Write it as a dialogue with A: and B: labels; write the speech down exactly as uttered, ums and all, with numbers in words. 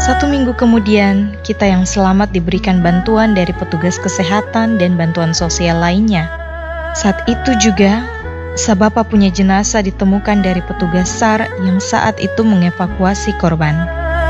A: Satu minggu kemudian, kita yang selamat diberikan bantuan dari petugas kesehatan dan bantuan sosial lainnya. Saat itu juga, Sabapa punya jenazah ditemukan dari petugas S A R yang saat itu mengevakuasi korban.